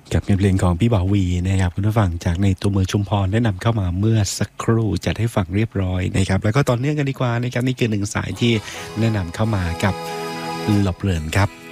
กับเพลงของพี่บ่าววีนะครับคุณผู้ฟังจากในตัวเมืองชุมพรได้นำเข้ามาเมื่อสักครู่จัดให้ฟังเรียบร้อยนะครับแล้วก็ต่อเนื่องกันดีกว่านะครับนี่คือหนึ่งสายที่แนะนำเข้ามากับหลบเหรินครับ